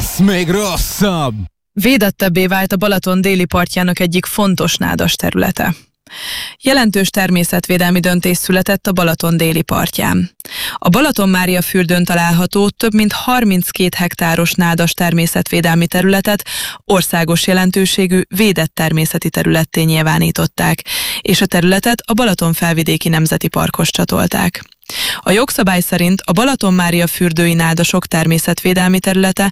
rossz, még rosszabb! Védettebbé vált a Balaton déli partjának egyik fontos nádas területe. Jelentős természetvédelmi döntés született a Balaton déli partján. A Balaton-Mária-fürdőn található több mint 32 hektáros nádas természetvédelmi területet országos jelentőségű védett természeti területté nyilvánították, és a területet a Balaton-felvidéki nemzeti parkhoz csatolták. A jogszabály szerint a Balaton-Mária-fürdői nádasok természetvédelmi területe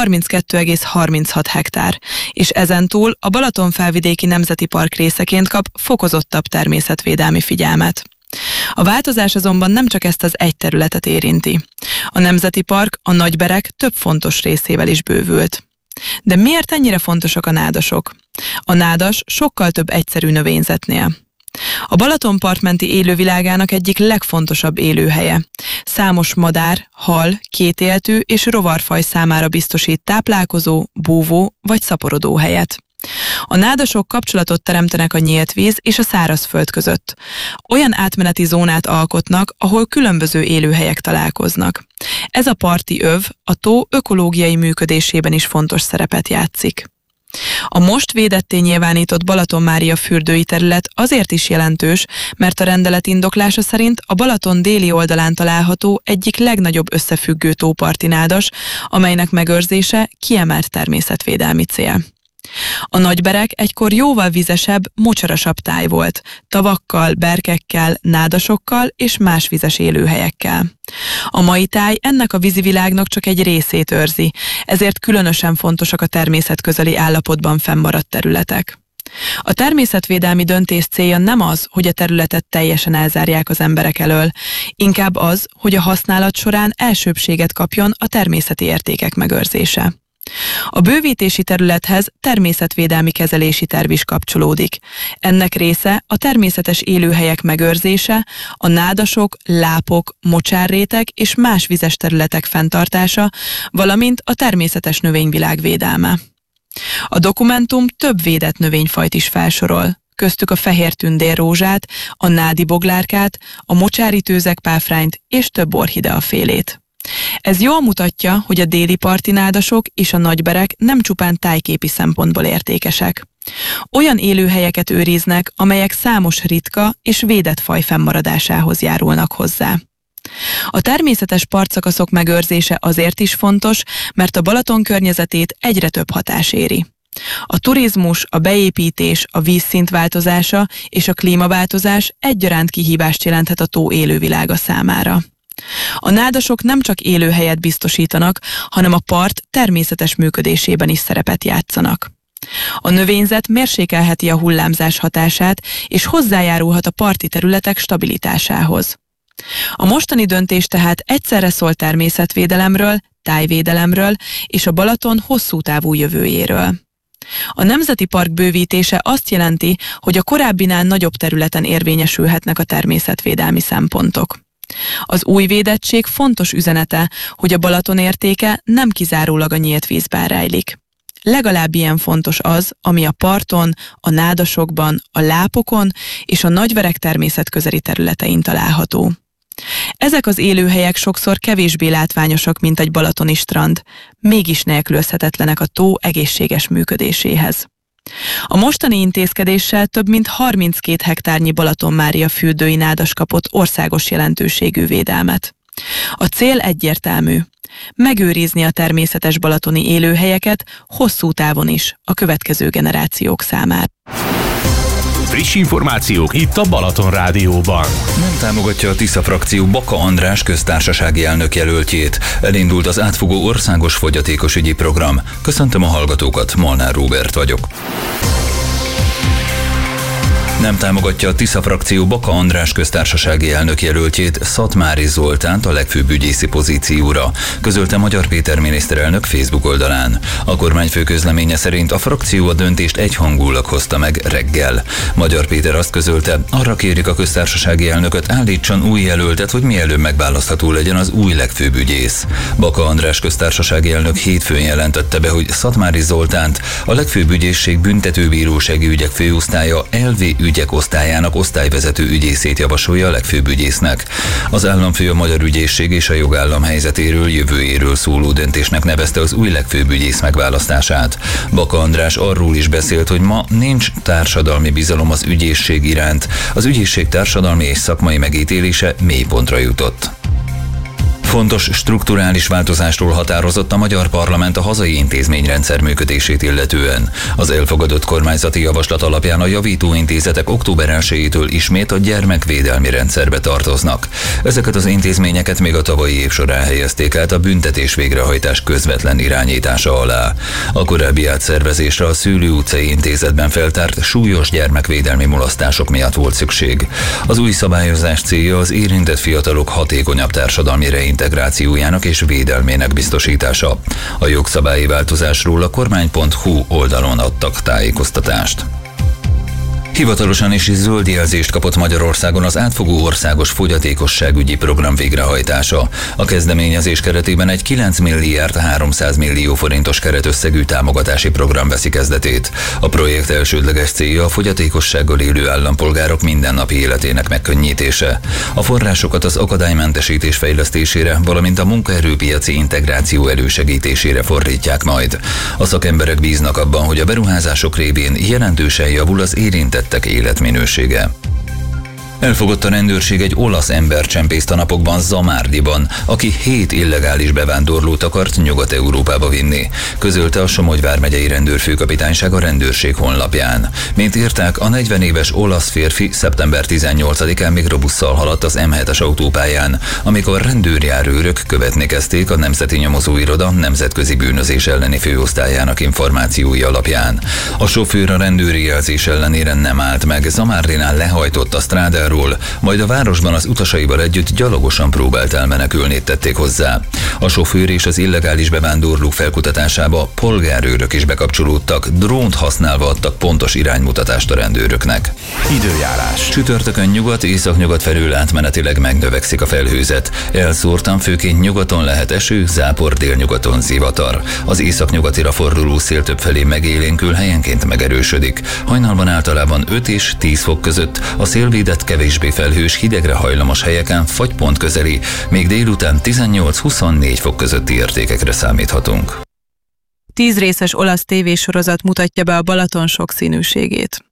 32,36 hektár, és ezentúl a Balaton-felvidéki nemzeti park részeként kap fokozottabb természetvédelmi figyelmet. A változás azonban nem csak ezt az egy területet érinti. A nemzeti park a Nagyberek több fontos részével is bővült. De miért ennyire fontosak a nádasok? A nádas sokkal több egyszerű növényzetnél. A Balaton partmenti élővilágának egyik legfontosabb élőhelye. Számos madár, hal, kétéltű és rovarfaj számára biztosít táplálkozó, búvó vagy szaporodó helyet. A nádasok kapcsolatot teremtenek a nyílt víz és a szárazföld között. Olyan átmeneti zónát alkotnak, ahol különböző élőhelyek találkoznak. Ez a parti öv a tó ökológiai működésében is fontos szerepet játszik. A most védetté nyilvánított Balaton-Mária-fürdői terület azért is jelentős, mert a rendelet indoklása szerint a Balaton déli oldalán található egyik legnagyobb összefüggő tóparti nádas, amelynek megőrzése kiemelt természetvédelmi cél. A Nagyberek egykor jóval vizesebb, mocsarasabb táj volt, tavakkal, berkekkel, nádasokkal és más vizes élőhelyekkel. A mai táj ennek a vízivilágnak csak egy részét őrzi, ezért különösen fontosak a természetközeli állapotban fennmaradt területek. A természetvédelmi döntés célja nem az, hogy a területet teljesen elzárják az emberek elől, inkább az, hogy a használat során elsőbbséget kapjon a természeti értékek megőrzése. A bővítési területhez természetvédelmi kezelési terv is kapcsolódik. Ennek része a természetes élőhelyek megőrzése, a nádasok, lápok, mocsárrétek és más vizes területek fenntartása, valamint a természetes növényvilág védelme. A dokumentum több védett növényfajt is felsorol, köztük a fehér tündérrózsát, a nádi boglárkát, a mocsári tőzegpáfrányt és több orchideafélét. Ez jól mutatja, hogy a déli parti nádasok és a Nagyberek nem csupán tájképi szempontból értékesek. Olyan élőhelyeket őriznek, amelyek számos ritka és védett faj fennmaradásához járulnak hozzá. A természetes partszakaszok megőrzése azért is fontos, mert a Balaton környezetét egyre több hatás éri. A turizmus, a beépítés, a vízszint változása és a klímaváltozás egyaránt kihívást jelenthet a tó élővilága számára. A nádasok nem csak élőhelyet biztosítanak, hanem a part természetes működésében is szerepet játszanak. A növényzet mérsékelheti a hullámzás hatását, és hozzájárulhat a parti területek stabilitásához. A mostani döntés tehát egyszerre szól természetvédelemről, tájvédelemről és a Balaton hosszú távú jövőjéről. A nemzeti park bővítése azt jelenti, hogy a korábbinál nagyobb területen érvényesülhetnek a természetvédelmi szempontok. Az új védettség fontos üzenete, hogy a Balaton értéke nem kizárólag a nyílt vízben rejlik. Legalább ilyen fontos az, ami a parton, a nádasokban, a lápokon és a Nagyberek természetközeli területein található. Ezek az élőhelyek sokszor kevésbé látványosak, mint egy balatoni strand, mégis nélkülözhetetlenek a tó egészséges működéséhez. A mostani intézkedéssel több mint 32 hektárnyi Balaton-Mária-fürdői nádas kapott országos jelentőségű védelmet. A cél egyértelmű: megőrizni a természetes balatoni élőhelyeket hosszú távon is a következő generációk számára. Friss információk itt a Balaton Rádióban. Nem támogatja a Tisza frakció Baka András köztársasági elnök jelöltjét. Elindult az átfogó országos fogyatékosügyi program. Köszöntöm a hallgatókat, Molnár Róbert vagyok. Nem támogatja a Tisza frakció Baka András köztársasági elnök jelöltjét, Szatmári Zoltánt a legfőbb ügyészi pozícióra, közölte Magyar Péter miniszterelnök Facebook oldalán. A kormányfő közleménye szerint a frakció a döntést egyhangulag hozta meg reggel. Magyar Péter azt közölte, arra kérik a köztársasági elnököt, állítson új jelöltet, hogy mielőbb megválasztható legyen az új legfőbb ügyész. Baka András köztársasági elnök hétfőn jelentette be, hogy Szatmári Zoltánt a legfőbb ügyészség büntetőbírósági ügyek főosztálya LV ügyek osztályának osztályvezető ügyészét javasolja a legfőbb ügyésznek. Az államfő a magyar ügyészség és a jogállam helyzetéről, jövőjéről szóló döntésnek nevezte az új legfőbb ügyész megválasztását. Baka András arról is beszélt, hogy ma nincs társadalmi bizalom az ügyészség iránt. Az ügyészség társadalmi és szakmai megítélése mélypontra jutott. Fontos strukturális változásról határozott a magyar parlament a hazai intézményrendszer működését illetően. Az elfogadott kormányzati javaslat alapján a javítóintézetek október 1-től ismét a gyermekvédelmi rendszerbe tartoznak. Ezeket az intézményeket még a tavalyi év során helyezték át a büntetés végrehajtás közvetlen irányítása alá. A korábbi átszervezésre a Szőlő utcai intézetben feltárt súlyos gyermekvédelmi mulasztások miatt volt szükség. Az új szabályozás célja az érintett fiatalok hatékonyabb társadalmi integrációjának és védelmének biztosítása. A jogszabályi változásról a kormány.hu oldalon adtak tájékoztatást. Hivatalosan is zöld jelzést kapott Magyarországon az átfogó országos fogyatékosságügyi program végrehajtása. A kezdeményezés keretében egy 9 milliárd 300 millió forintos keretösszegű támogatási program veszi kezdetét. A projekt elsődleges célja a fogyatékossággal élő állampolgárok mindennapi életének megkönnyítése. A forrásokat az akadálymentesítés fejlesztésére, valamint a munkaerőpiaci integráció elősegítésére fordítják majd. A szakemberek bíznak abban, hogy a beruházások révén jelentősen javul az érintett életminősége. Elfogott a rendőrség egy olasz embercsempészt a napokban Zamárdiban, aki 7 illegális bevándorlót akart Nyugat-Európába vinni, közölte a Somogy vármegyei rendőrfőkapitányság a rendőrség honlapján. Mint írták, a 40 éves olasz férfi szeptember 18-án mikrobusszal haladt az M7-es autópályán, amikor rendőrjárőrök követni kezdték a Nemzeti Nyomozóiroda nemzetközi bűnözés elleni főosztályának információi alapján. A sofőr a rendőri jelzés ellenére nem állt meg, Zamárdinál lehajtott a strádáról, majd a városban az utasaival együtt gyalogosan próbált elmenekülni, tették hozzá. A sofőr és az illegális bevándorlók felkutatásába polgárőrök is bekapcsolódtak, drónt használva adtak pontos iránymutatást a rendőröknek. Időjárás. Csütörtökön nyugat-északnyugat felől átmenetileg megnövekszik a felhőzet. Elszórtan főként nyugaton lehet eső, zápor, délnyugaton zivatar. Az északnyugatira forduló szél többfelé megélénkül, helyenként megerősödik. Hajnalban általában 5 és 10 fok között, a szélvédett kevésbé felhős, hidegre hajlamos helyeken fagypont közeli, még délután 18-24 fok közötti értékekre számíthatunk. 10 részes olasz tévésorozat mutatja be a Balaton sokszínűségét.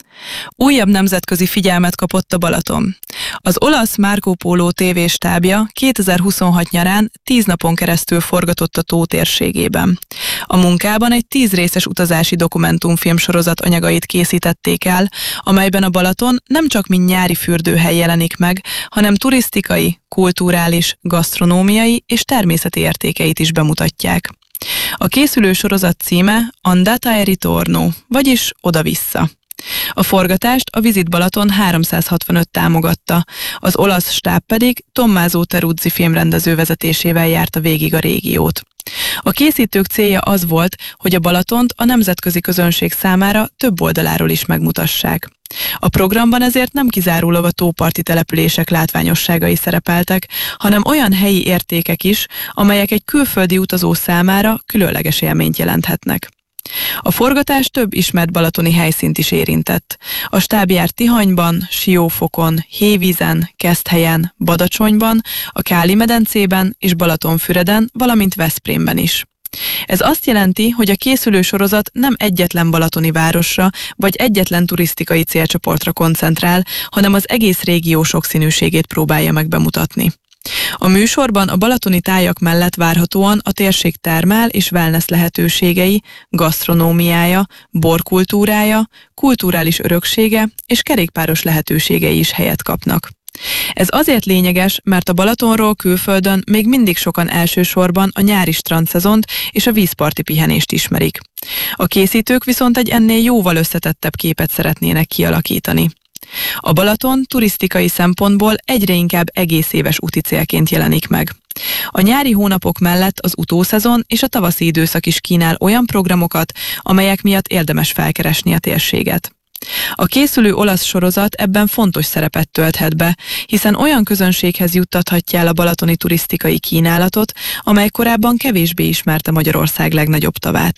Újabb nemzetközi figyelmet kapott a Balaton. Az olasz Marco Polo TV stábja 2026 nyarán 10 napon keresztül forgatott a tó térségében. A munkában egy 10 részes utazási dokumentumfilm sorozat anyagait készítették el, amelyben a Balaton nem csak mint nyári fürdőhely jelenik meg, hanem turisztikai, kulturális, gasztronómiai és természeti értékeit is bemutatják. A készülő sorozat címe Andata e ritorno, vagyis oda-vissza. A forgatást a Visit Balaton 365 támogatta, az olasz stáb pedig Tommaso Teruzzi filmrendező vezetésével járta végig a régiót. A készítők célja az volt, hogy a Balatont a nemzetközi közönség számára több oldaláról is megmutassák. A programban ezért nem kizárólag a tóparti települések látványosságai szerepeltek, hanem olyan helyi értékek is, amelyek egy külföldi utazó számára különleges élményt jelenthetnek. A forgatás több ismert balatoni helyszínt is érintett. A stáb járt Tihanyban, Siófokon, Hévízen, Keszthelyen, Badacsonyban, a Káli-medencében és Balatonfüreden, valamint Veszprémben is. Ez azt jelenti, hogy a készülő sorozat nem egyetlen balatoni városra vagy egyetlen turisztikai célcsoportra koncentrál, hanem az egész régió sokszínűségét próbálja meg bemutatni. A műsorban a balatoni tájak mellett várhatóan a térség termál és wellness lehetőségei, gasztronómiája, borkultúrája, kulturális öröksége és kerékpáros lehetőségei is helyet kapnak. Ez azért lényeges, mert a Balatonról külföldön még mindig sokan elsősorban a nyári strandszezont és a vízparti pihenést ismerik. A készítők viszont egy ennél jóval összetettebb képet szeretnének kialakítani. A Balaton turisztikai szempontból egyre inkább egész éves úti célként jelenik meg. A nyári hónapok mellett az utószezon és a tavaszi időszak is kínál olyan programokat, amelyek miatt érdemes felkeresni a térséget. A készülő olasz sorozat ebben fontos szerepet tölthet be, hiszen olyan közönséghez juttathatja el a balatoni turisztikai kínálatot, amely korábban kevésbé ismerte Magyarország legnagyobb tavát.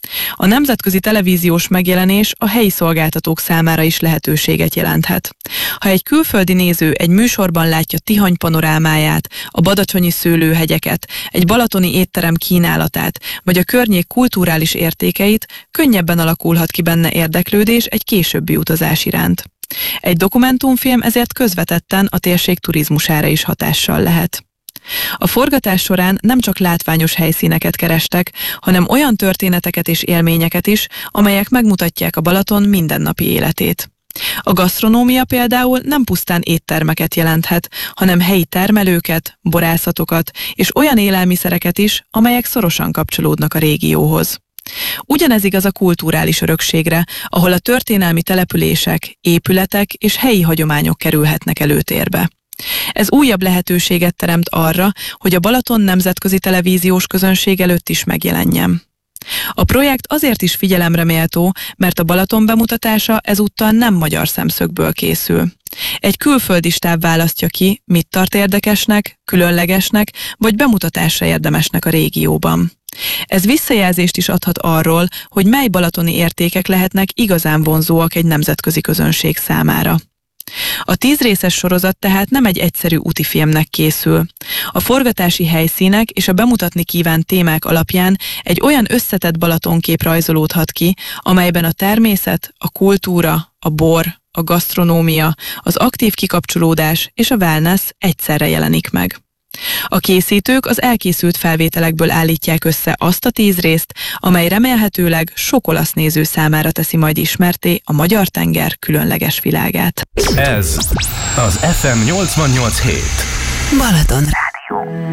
A nemzetközi televíziós megjelenés a helyi szolgáltatók számára is lehetőséget jelenthet. Ha egy külföldi néző egy műsorban látja Tihany panorámáját, a badacsonyi szőlőhegyeket, egy balatoni étterem kínálatát, vagy a környék kulturális értékeit, könnyebben alakulhat ki benne érdeklődés egy későbbi utazás iránt. Egy dokumentumfilm ezért közvetetten a térség turizmusára is hatással lehet. A forgatás során nem csak látványos helyszíneket kerestek, hanem olyan történeteket és élményeket is, amelyek megmutatják a Balaton mindennapi életét. A gasztronómia például nem pusztán éttermeket jelenthet, hanem helyi termelőket, borászatokat és olyan élelmiszereket is, amelyek szorosan kapcsolódnak a régióhoz. Ugyanez igaz a kulturális örökségre, ahol a történelmi települések, épületek és helyi hagyományok kerülhetnek előtérbe. Ez újabb lehetőséget teremt arra, hogy a Balaton nemzetközi televíziós közönség előtt is megjelenjen. A projekt azért is figyelemre méltó, mert a Balaton bemutatása ezúttal nem magyar szemszögből készül. Egy külföldi stáb választja ki, mit tart érdekesnek, különlegesnek vagy bemutatásra érdemesnek a régióban. Ez visszajelzést is adhat arról, hogy mely balatoni értékek lehetnek igazán vonzóak egy nemzetközi közönség számára. A 10 részes sorozat tehát nem egy egyszerű útifilmnek készül. A forgatási helyszínek és a bemutatni kívánt témák alapján egy olyan összetett Balatonkép rajzolódhat ki, amelyben a természet, a kultúra, a bor, a gasztronómia, az aktív kikapcsolódás és a wellness egyszerre jelenik meg. A készítők az elkészült felvételekből állítják össze azt a 10 részt, amely remélhetőleg sok olasz néző számára teszi majd ismertté a magyar tenger különleges világát. Ez az FM 88.7 Balaton Rádió.